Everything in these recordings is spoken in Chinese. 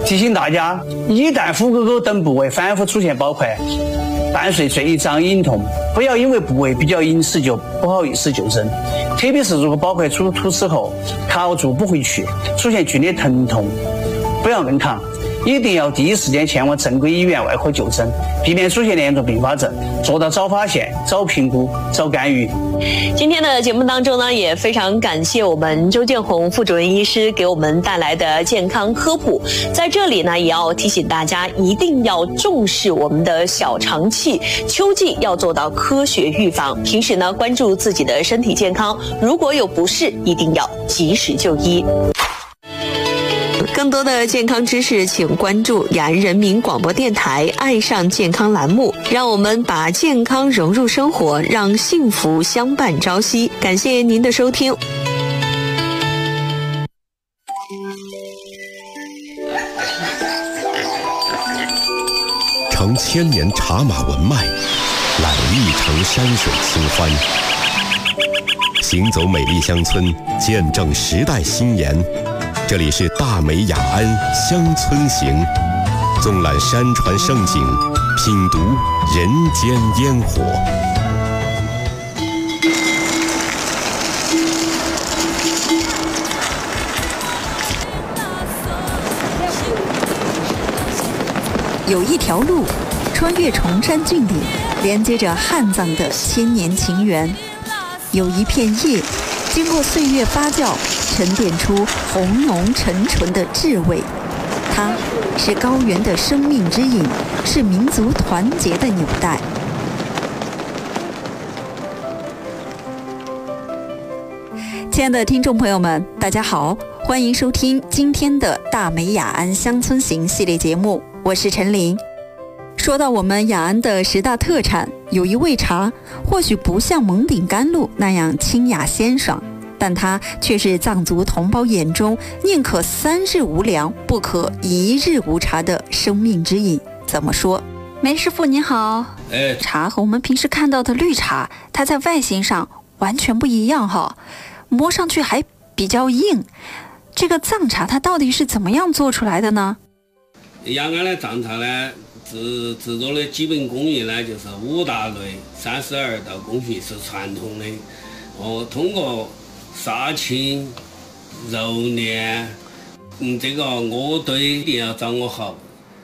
提醒大家，一旦腹股沟等部位反复出现包块，伴随坠胀隐痛，不要因为部位比较隐私就不好意思就诊，特别是如果包块突刺后卡住不回去，出现剧烈疼痛，不要硬扛，一定要第一时间前往正规医院外科就诊，避免出现严重并发症，做到早发现、早评估、早干预。 今天的节目当中呢，也非常感谢我们周建红副主任医师给我们带来的健康科普。在这里呢，也要提醒大家一定要重视我们的小肠气，秋季要做到科学预防。平时呢，关注自己的身体健康，如果有不适，一定要及时就医。更多的健康知识，请关注雅安人民广播电台爱上健康栏目，让我们把健康融入生活，让幸福相伴朝夕。感谢您的收听。 承千年茶马文脉，揽一城山水清欢，行走美丽乡村，见证时代新颜。这里是大美雅安乡村行，纵览山川胜景，品读人间烟火。 有一条路穿越崇山峻岭，连接着汉藏的千年情缘；有一片叶经过岁月发酵，沉淀出红浓沉醇的智慧。它是高原的生命之引，是民族团结的纽带。亲爱的听众朋友们，大家好，欢迎收听今天的大美雅安乡村行系列节目，我是陈琳。说到我们雅安的10大特产，有一味茶，或许不像蒙顶甘露那样清雅鲜爽，但它却是藏族同胞眼中宁可3日无粮，不可1日无茶的生命之饮。怎么说？梅师傅您好。茶和我们平时看到的绿茶，它在外形上完全不一样哈，摸上去还比较硬。这个藏茶它到底是怎么样做出来的呢？ 雅安的藏茶呢，制作的基本工艺呢，就是5大类32道工序是传统的。通过杀青、揉捻，这个渥堆一定要掌握好。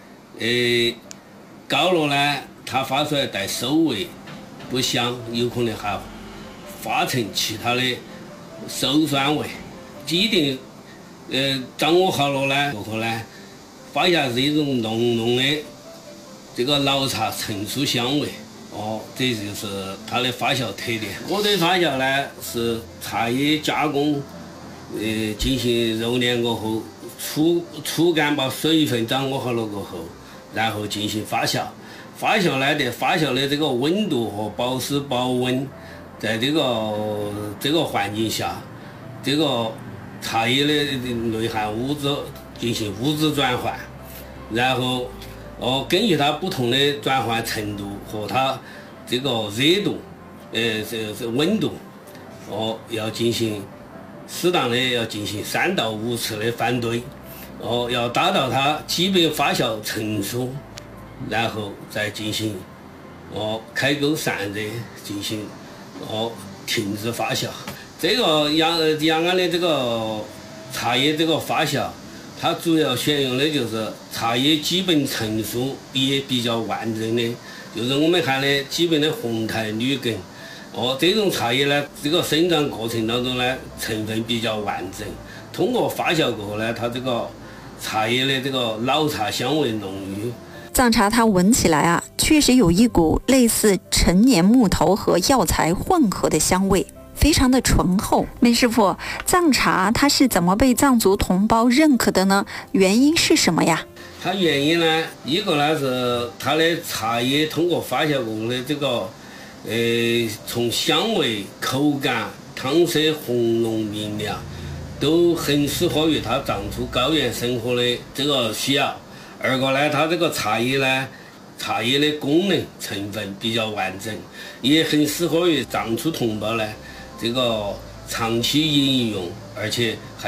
高了呢，它发出来带馊味，不香，有可能还发成其他的馊酸味。一定掌握好了呢，过后呢，发现是一种浓浓的这个老茶成熟香味。这就是它的发酵特点。渥堆发酵呢，是茶叶加工，进行揉捻过后，粗干把水分掌握好了过后，然后进行发酵。发酵呢，发酵的这个温度和保湿保温，在这个环境下，这个茶叶的内含物质进行物质转换，然后根据它不同的转换程度和它这个热度，这温度，要进行适当的要进行3到5次的翻堆，要达到它基本发酵成熟，然后再进行开沟散热，进行停止发酵。这个雅安的这个茶叶这个发酵，它主要选用的就是茶叶基本成熟也比较完整的，就是我们看的基本的红苔绿根。这种茶叶呢，这个生长过程当中呢，成分比较完整。通过发酵过后呢，它这个茶叶的这个老茶香味浓郁。 藏茶它闻起来啊，确实有一股类似陈年木头和药材混合的香味，非常的醇厚。梅师傅，藏茶它是怎么被藏族同胞认可的呢？原因是什么呀？ 它原因呢，一个呢是它的茶叶通过发酵过后的这个，从香味、口感、汤色红浓明亮，都很适合于它藏族高原生活的这个需要。二个呢，它这个茶叶呢，茶叶的功能成分比较完整，也很适合于藏族同胞呢这个长期饮用，而且